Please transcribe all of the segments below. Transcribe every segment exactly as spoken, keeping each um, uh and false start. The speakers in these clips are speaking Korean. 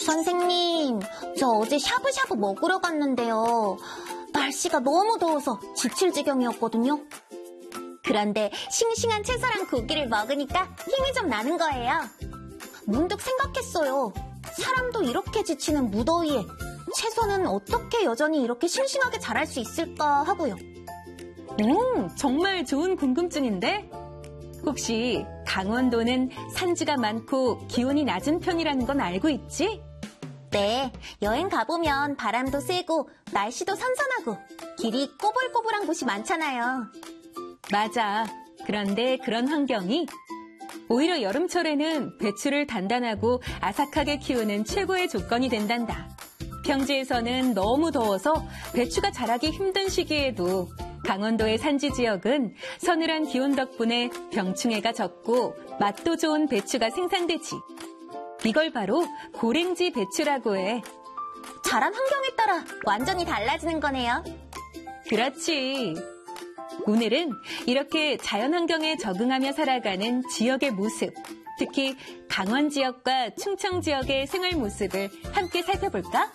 선생님, 저 어제 샤브샤브 먹으러 갔는데요. 날씨가 너무 더워서 지칠 지경이었거든요. 그런데 싱싱한 채소랑 고기를 먹으니까 힘이 좀 나는 거예요. 문득 생각했어요. 사람도 이렇게 지치는 무더위에 채소는 어떻게 여전히 이렇게 싱싱하게 자랄 수 있을까 하고요. 오, 정말 좋은 궁금증인데? 혹시 강원도는 산지가 많고 기온이 낮은 편이라는 건 알고 있지? 네, 여행 가보면 바람도 세고 날씨도 선선하고 길이 꼬불꼬불한 곳이 많잖아요. 맞아. 그런데 그런 환경이 오히려 여름철에는 배추를 단단하고 아삭하게 키우는 최고의 조건이 된단다. 평지에서는 너무 더워서 배추가 자라기 힘든 시기에도 강원도의 산지 지역은 서늘한 기온 덕분에 병충해가 적고 맛도 좋은 배추가 생산되지. 이걸 바로 고랭지 배추라고 해. 자란 환경에 따라 완전히 달라지는 거네요. 그렇지. 오늘은 이렇게 자연환경에 적응하며 살아가는 지역의 모습, 특히 강원 지역과 충청 지역의 생활 모습을 함께 살펴볼까?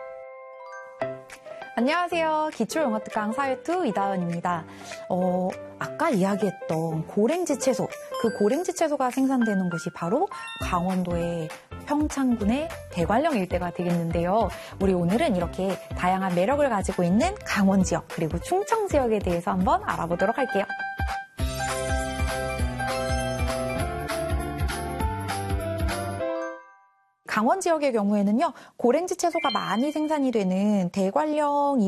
안녕하세요. 기초영어특강 사회투 이다은입니다. 어, 아까 이야기했던 고랭지 채소, 그 고랭지 채소가 생산되는 곳이 바로 강원도의 평창군의 대관령 일대가 되겠는데요. 우리 오늘은 이렇게 다양한 매력을 가지고 있는 강원 지역 그리고 충청 지역에 대해서 한번 알아보도록 할게요. 강원 지역의 경우에는요, 고랭지 채소가 많이 생산이 되는 대관령